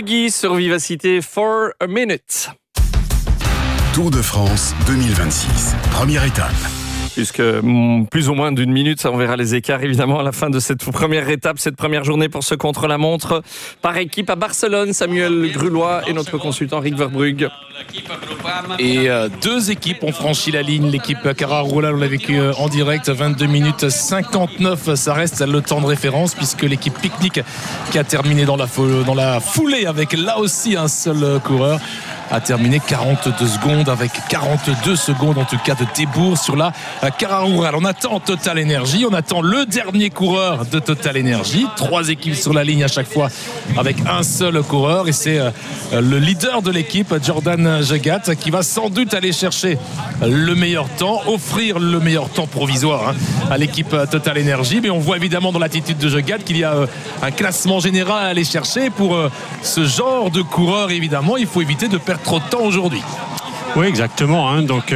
Fergie sur Vivacité for a Minute. Tour de France 2026, première étape. Puisque plus ou moins d'une minute, on verra les écarts évidemment à la fin de cette première étape, cette première journée pour ce contre-la-montre par équipe à Barcelone. Samuel Grulois et notre consultant Rick Verbrugge. Et deux équipes ont franchi la ligne. L'équipe Cararural, on l'a vécu en direct, 22 minutes 59, ça reste le temps de référence puisque l'équipe Picnic qui a terminé dans la foulée avec là aussi un seul coureur a terminé 42 secondes avec 42 secondes en tout cas de débours sur la Cararural. On attend Total Energy, on attend le dernier coureur de Total Energy. 3 équipes sur la ligne à chaque fois avec un seul coureur et c'est le leader de l'équipe, Jordan Jagat, qui va sans doute aller chercher le meilleur temps, offrir le meilleur temps provisoire à l'équipe Total Energy. Mais on voit évidemment dans l'attitude de Jagat qu'il y a un classement général à aller chercher. Pour ce genre de coureur, évidemment, il faut éviter de perdre trop de temps aujourd'hui. Oui, exactement. Donc,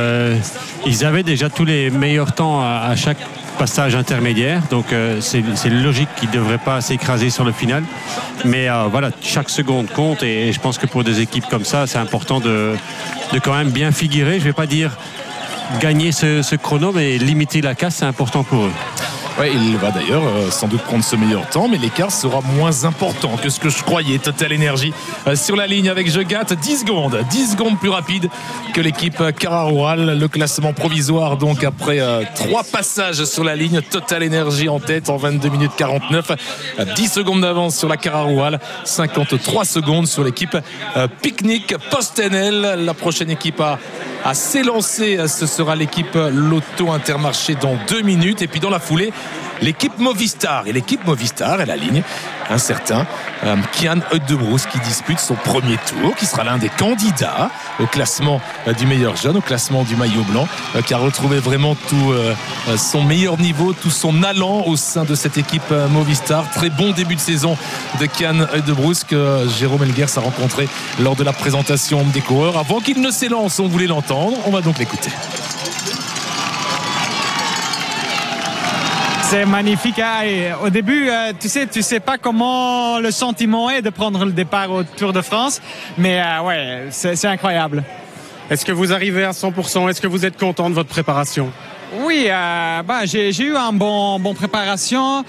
ils avaient déjà tous les meilleurs temps à chaque passage intermédiaire. Donc, c'est logique qu'ils ne devraient pas s'écraser sur le final. Mais voilà, chaque seconde compte. Et je pense que pour des équipes comme ça, c'est important de quand même bien figurer. Je ne vais pas dire gagner ce chrono, mais limiter la casse, c'est important pour eux. Ouais, il va d'ailleurs sans doute prendre ce meilleur temps, mais l'écart sera moins important que ce que je croyais. Total Energy sur la ligne avec Jagat, 10 secondes plus rapide que l'équipe Cararural. Le classement provisoire donc après 3 passages sur la ligne. Total Energy en tête en 22 minutes 49, 10 secondes d'avance sur la Cararural, 53 secondes sur l'équipe Picnic PostNL. La prochaine équipe à s'élancer, ce sera l'équipe Lotto Intermarché dans 2 minutes. Et puis dans la foulée, l'équipe Movistar. Et l'équipe Movistar, elle aligne un certain Kian Uydebroes qui dispute son premier tour, qui sera l'un des candidats au classement du meilleur jeune, au classement du maillot blanc, qui a retrouvé vraiment tout son meilleur niveau, tout son allant au sein de cette équipe Movistar. Très bon début de saison de Kian Uydebroes que Jérôme Elguers a rencontré lors de la présentation des coureurs. Avant qu'il ne s'élance, on voulait l'entendre, on va donc l'écouter. C'est magnifique. Au début, tu sais pas comment le sentiment est de prendre le départ au Tour de France, mais ouais, c'est incroyable. Est-ce que vous arrivez à 100%? Est-ce que vous êtes content de votre préparation? Oui, j'ai eu une bonne préparation.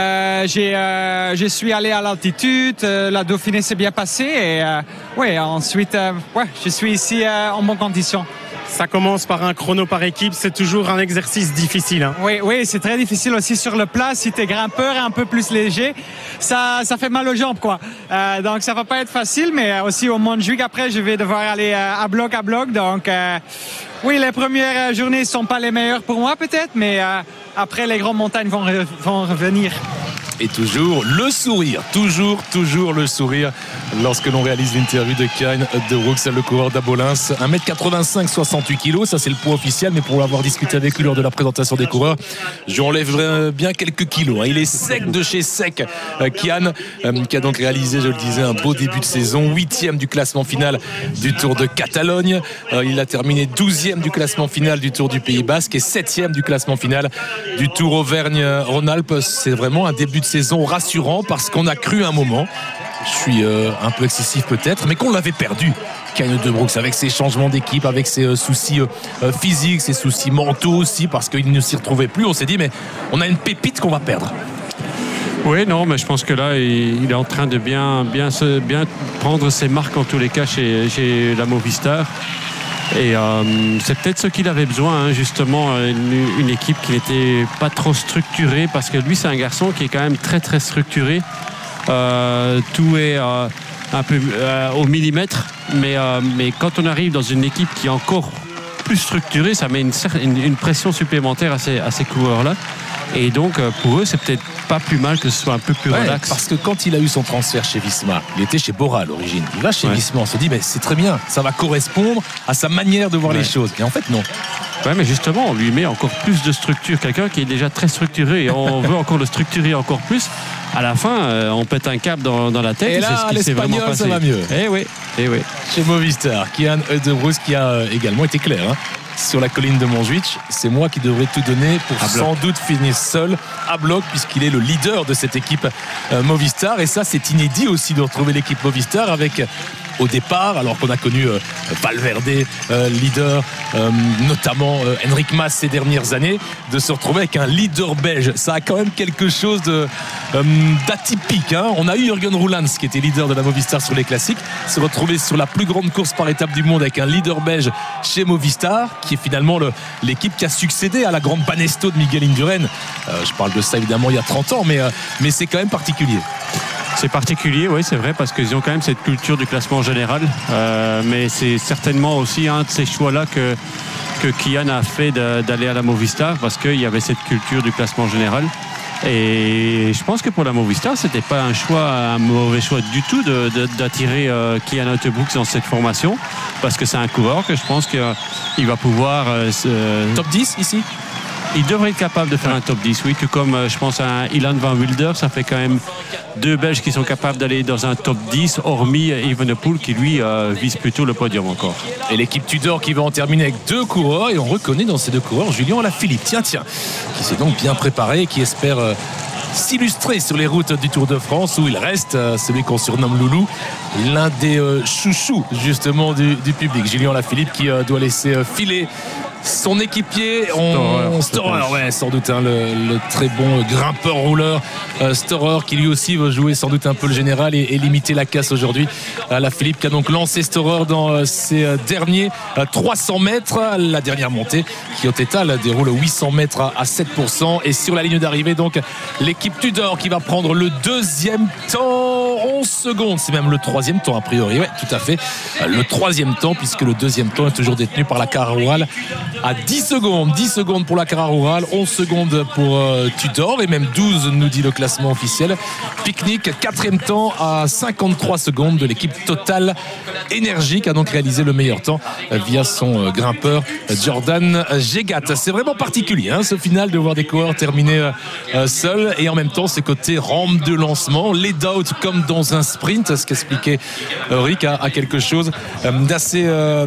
Je suis allé à l'altitude. La Dauphiné s'est bien passée et ensuite, je suis ici en bonne condition. Ça commence par un chrono par équipe, c'est toujours un exercice difficile. Oui, c'est très difficile aussi sur le plat. Si t'es grimpeur et un peu plus léger, ça fait mal aux jambes, quoi. Donc ça va pas être facile, mais aussi au Montjuïc après, je vais devoir aller à bloc. Donc oui, les premières journées sont pas les meilleures pour moi peut-être, mais après les grandes montagnes vont revenir. Et toujours le sourire, toujours le sourire lorsque l'on réalise l'interview de Kian Uydebroes, le coureur d'Abolins. 1m85, 68 kg, ça c'est le poids officiel, mais pour l'avoir discuté avec lui lors de la présentation des coureurs, je lui enlèverai bien quelques kilos. Il est sec de chez sec, Kian, qui a donc réalisé, je le disais, un beau début de saison, 8e du classement final du Tour de Catalogne. Il a terminé 12e du classement final du Tour du Pays Basque et 7e du classement final du Tour Auvergne-Rhône-Alpes. C'est vraiment un début de saison rassurant parce qu'on a cru un moment, je suis un peu excessif peut-être, mais qu'on l'avait perdu, Kian Uydebroes, avec ses changements d'équipe, avec ses soucis physiques, ses soucis mentaux aussi, parce qu'il ne s'y retrouvait plus. On s'est dit mais on a une pépite qu'on va perdre. Oui, non, mais je pense que là, il est en train de bien prendre ses marques en tous les cas chez la Movistar. Et c'est peut-être ce qu'il avait besoin, justement, une équipe qui n'était pas trop structurée, parce que lui c'est un garçon qui est quand même très très structuré. Tout est un peu au millimètre, mais quand on arrive dans une équipe qui est encore plus structurée, ça met une pression supplémentaire à ces coureurs-là. Et donc pour eux c'est peut-être pas plus mal que ce soit un peu plus relax. Parce que quand il a eu son transfert chez Visma, il était chez Bora à l'origine, il va chez Visma, on se dit c'est très bien, ça va correspondre à sa manière de voir les choses, et en fait non. Ouais, mais justement on lui met encore plus de structure, quelqu'un qui est déjà très structuré et on veut encore le structurer encore plus. À la fin on pète un câble dans la tête, et là c'est ce qui s'est vraiment passé. Ça va mieux. Eh oui. Chez Movistar, Kian Uydebroes qui a également été clair sur la colline de Montjuïc. C'est moi qui devrais tout donner pour sans doute finir seul à bloc, puisqu'il est le leader de cette équipe Movistar. Et ça, c'est inédit aussi de retrouver l'équipe Movistar avec au départ, alors qu'on a connu Valverde, leader, notamment Enric Mas ces dernières années, de se retrouver avec un leader belge. Ça a quand même quelque chose d'atypique. On a eu Jürgen Roelands qui était leader de la Movistar sur les classiques, se retrouver sur la plus grande course par étape du monde avec un leader belge chez Movistar, qui est finalement l'équipe qui a succédé à la grande Banesto de Miguel Indurain. Je parle de ça évidemment il y a 30 ans, mais c'est quand même particulier. C'est particulier, oui, c'est vrai, parce qu'ils ont quand même cette culture du classement général. Mais c'est certainement aussi un de ces choix-là que Kian a fait d'aller à la Movistar, parce qu'il y avait cette culture du classement général. Et je pense que pour la Movistar, c'était pas un mauvais choix du tout d'attirer Kian Uijtdebroeks dans cette formation, parce que c'est un coureur que je pense qu'il va pouvoir top 10 ici. Il devrait être capable de faire un top 10, oui, tout comme je pense à Ilan van Wilder. Ça fait quand même 2 Belges qui sont capables d'aller dans un top 10, hormis Evenepoel qui lui vise plutôt le podium encore. Et l'équipe Tudor qui va en terminer avec 2 coureurs, et on reconnaît dans ces 2 coureurs Julien Alaphilippe, tiens, qui s'est donc bien préparé et qui espère s'illustrer sur les routes du Tour de France, où il reste celui qu'on surnomme Loulou, l'un des chouchous justement du public. Julien Alaphilippe qui doit laisser filer son équipier, Storer, ouais, sans doute le très bon grimpeur rouleur Storer, qui lui aussi va jouer sans doute un peu le général et limiter la casse aujourd'hui. Alaphilippe qui a donc lancé Storer dans ses derniers 300 mètres, la dernière montée qui au total déroule 800 mètres à 7%, et sur la ligne d'arrivée donc l'équipe Tudor qui va prendre le 2e temps, 11 secondes, c'est même le 3e temps a priori, ouais, tout à fait, le 3e temps, puisque le 2e temps est toujours détenu par la Cara Rural à 10 secondes pour la Cara Rural, 11 secondes pour Tudor, et même 12 nous dit le classement officiel. Picnic 4e temps à 53 secondes de l'équipe Total Énergie, qui a donc réalisé le meilleur temps via son grimpeur Jordan Gégat. C'est vraiment particulier ce final de voir des coureurs terminer seuls, et en même temps ce côté rampe de lancement, lead out comme dans un sprint, ce qu'expliquait Rick a quelque chose d'assez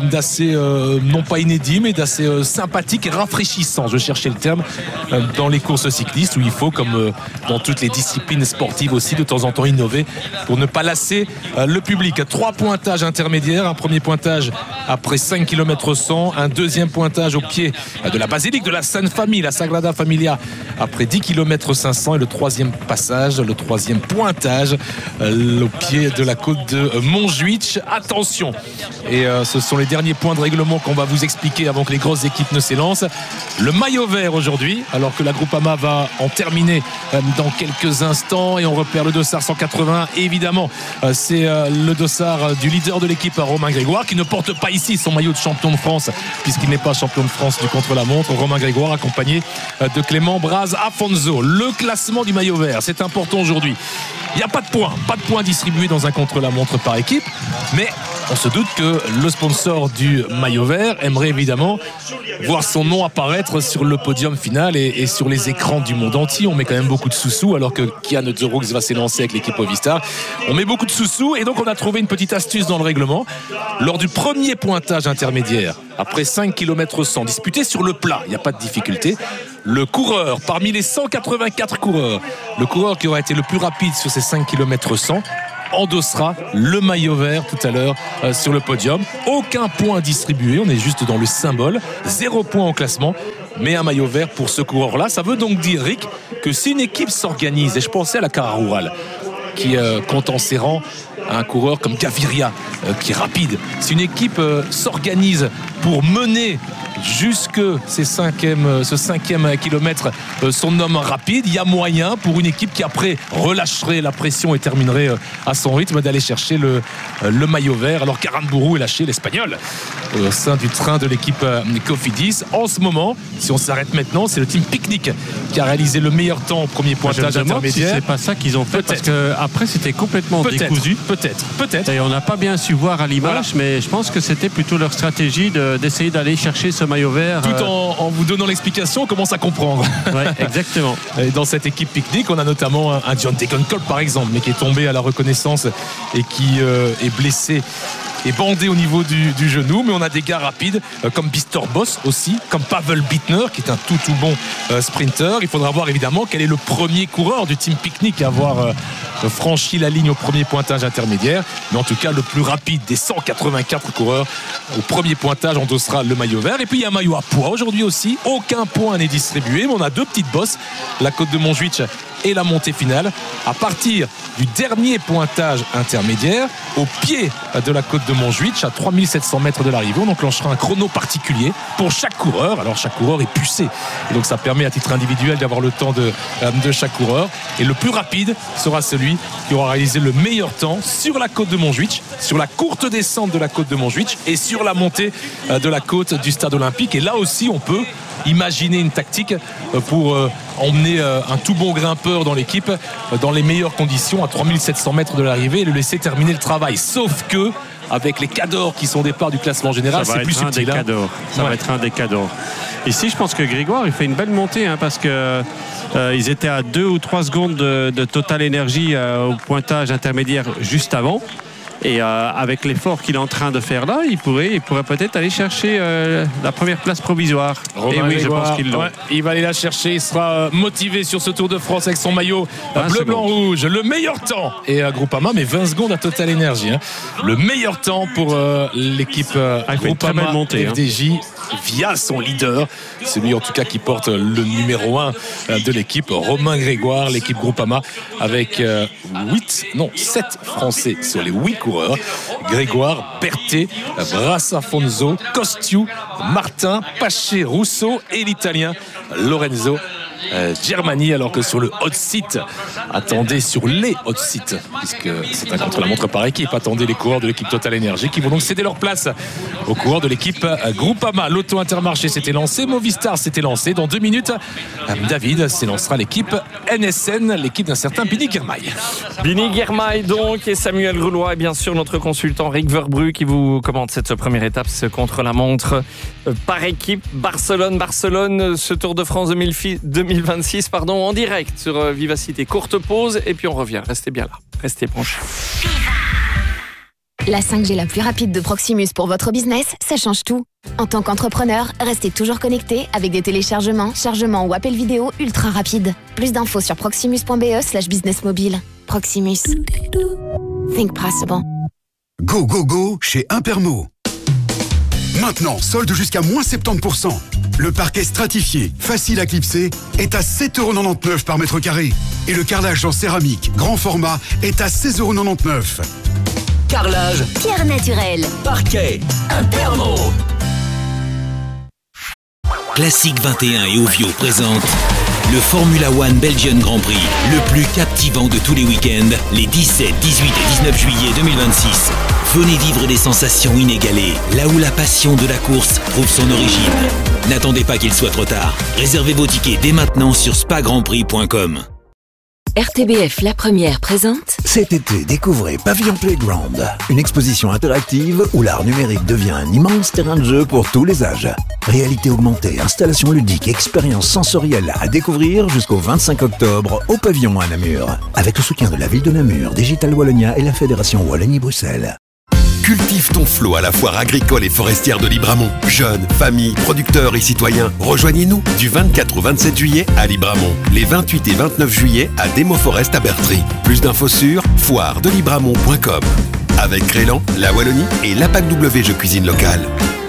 non pas inédit, mais d'assez sympathique et rafraîchissant, je cherchais le terme, dans les courses cyclistes, où il faut, comme dans toutes les disciplines sportives aussi, de temps en temps innover pour ne pas lasser le public. 3 pointages intermédiaires, un premier pointage après 5 km 100, un deuxième pointage au pied de la basilique de la Sainte Famille, la Sagrada Familia, après 10 km 500, et le 3e passage, le 3e pointage au pied de la côte de Montjuïc. Attention, et ce sont les derniers points de règlement qu'on va vous expliquer avant que les grosses équipes ne s'élancent. Le maillot vert aujourd'hui, alors que la Groupama va en terminer dans quelques instants, et on repère le dossard 180. Et évidemment, c'est le dossard du leader de l'équipe, Romain Grégoire, qui ne porte pas ici son maillot de champion de France, puisqu'il n'est pas champion de France du contre-la-montre. Romain Grégoire accompagné de Clément Braz-Afonso. Le classement du maillot vert, c'est important aujourd'hui. Il n'y a pas de points distribués dans un contre-la-montre par équipe, mais on se doute que le sponsor du maillot vert aimerait évidemment voir son nom apparaître sur le podium final et sur les écrans du monde entier. On met quand même beaucoup de sous-sous, alors que Kian Uijtdebroeks va s'élancer avec l'équipe Movistar. On met beaucoup de sous-sous, et donc on a trouvé une petite astuce dans le règlement. Lors du premier pointage intermédiaire, après 5 km 100 disputés sur le plat, il n'y a pas de difficulté, le coureur, parmi les 184 coureurs, le coureur qui aura été le plus rapide sur ces 5 km 100 endossera le maillot vert tout à l'heure sur le podium. Aucun point distribué, on est juste dans le symbole, 0 point au classement, mais un maillot vert pour ce coureur-là. Ça veut donc dire, Rick, que si une équipe s'organise, et je pensais à la Cara Rural, qui compte en ses rangs un coureur comme Gaviria, qui est rapide, si une équipe s'organise pour mener jusque ce 5e kilomètre son homme rapide, il y a moyen pour une équipe qui après relâcherait la pression et terminerait à son rythme d'aller chercher le maillot vert. Alors qu'Aranburu est lâché, l'Espagnol, au sein du train de l'équipe Cofidis. En ce moment, si on s'arrête maintenant, c'est le team Picnic qui a réalisé le meilleur temps au premier pointage intermédiaire. Si c'est pas ça qu'ils ont fait, parce qu'après c'était complètement décousu. Peut-être. Et on n'a pas bien su voir à l'image, mais je pense que c'était plutôt leur stratégie d'essayer d'aller chercher ce maillot vert. Tout en vous donnant l'explication, on commence à comprendre. Ouais, exactement. Et dans cette équipe Picnic, on a notamment un John Degenkolb par exemple, mais qui est tombé à la reconnaissance et qui est blessé est bandé au niveau du genou, mais on a des gars rapides comme Bister Boss aussi, comme Pavel Bittner qui est un tout bon sprinter. Il faudra voir évidemment quel est le premier coureur du team Picnic à avoir franchi la ligne au premier pointage intermédiaire, mais en tout cas le plus rapide des 184 coureurs au premier pointage endossera le maillot vert. Et puis il y a un maillot à poids aujourd'hui aussi, aucun point n'est distribué, mais on a deux petites bosses, la côte de Montjuich et la montée finale. À partir du dernier pointage intermédiaire, au pied de la côte de Montjuich, à 3700 mètres de l'arrivée, on enclenchera un chrono particulier pour chaque coureur. Alors chaque coureur est pucé, et donc ça permet à titre individuel d'avoir le temps de chaque coureur. Et le plus rapide sera celui qui aura réalisé le meilleur temps sur la côte de Montjuich, sur la courte descente de la côte de Montjuich et sur la montée de la côte du stade olympique. Et là aussi, on peut imaginer une tactique pour emmener un tout bon grimpeur dans l'équipe dans les meilleures conditions à 3700 mètres de l'arrivée et le laisser terminer le travail. Sauf que avec les cadors qui sont au départ du classement général, c'est plus subtil. Ça va être un des cadors. Ici, je pense que Grégoire, il fait une belle montée parce que ils étaient à 2 ou 3 secondes de Total Energy au pointage intermédiaire juste avant. Et avec l'effort qu'il est en train de faire là, il pourrait peut-être aller chercher la première place provisoire. Et oui, je pense qu'il l'a. Il va aller la chercher. Il sera motivé sur ce Tour de France avec son maillot bleu, blanc, rouge. Le meilleur temps. Et Groupama, mais 20 secondes à Total Energy. Le meilleur temps pour l'équipe Groupama FDJ via son leader. Celui en tout cas qui porte le numéro 1 de l'équipe, Romain Grégoire. L'équipe Groupama avec 7 Français sur les 8 coureurs. Grégoire, Berthet, Brassafonso, Costiou, Martin, Paché, Rousseau et l'Italien Lorenzo Germani, alors que sur le hot seat, attendez sur les hot seats, puisque c'est un contre-la-montre par équipe, attendez les coureurs de l'équipe Total Energy qui vont donc céder leur place aux coureurs de l'équipe Groupama. L'Auto Intermarché s'était lancé, Movistar s'était lancé. Dans 2 minutes, David s'élancera l'équipe NSN, l'équipe d'un certain Bini Girmay. Bini Girmay donc, et Samuel Grulois, et bien sûr notre consultant Rick Verbru qui vous commente cette première étape, ce contre-la-montre par équipe. Barcelone, ce Tour de France 2026 en direct sur Vivacité. Courte pause et puis on revient. Restez bien là, restez branchés. La 5G la plus rapide de Proximus pour votre business, ça change tout. En tant qu'entrepreneur, restez toujours connecté avec des téléchargements, chargements ou appels vidéo ultra rapides. Plus d'infos sur proximus.be/business mobile. Proximus. Think possible. Go, go, go chez Impermo. Maintenant, solde jusqu'à moins 70%. Le parquet stratifié, facile à clipser, est à 7,99€ par mètre carré. Et le carrelage en céramique, grand format, est à 16,99€. Carrelage, pierre naturelle, parquet, Impermo. Classique 21 et Ovio présente le Formula One Belgian Grand Prix, le plus captivant de tous les week-ends, les 17, 18 et 19 juillet 2026. Venez vivre des sensations inégalées, là où la passion de la course trouve son origine. N'attendez pas qu'il soit trop tard. Réservez vos tickets dès maintenant sur spagrandprix.com. RTBF La Première présente. Cet été, découvrez Pavillon Playground, une exposition interactive où l'art numérique devient un immense terrain de jeu pour tous les âges. Réalité augmentée, installation ludique, expérience sensorielle à découvrir jusqu'au 25 octobre au Pavillon à Namur. Avec le soutien de la ville de Namur, Digital Wallonia et la Fédération Wallonie-Bruxelles. Cultive ton flot à la foire agricole et forestière de Libramont. Jeunes, familles, producteurs et citoyens, rejoignez-nous du 24 au 27 juillet à Libramont. Les 28 et 29 juillet à Démoforest à Bertry. Plus d'infos sur foiredelibramont.com. Avec Crélan, la Wallonie et l'APAC W Jeux Cuisine Locale.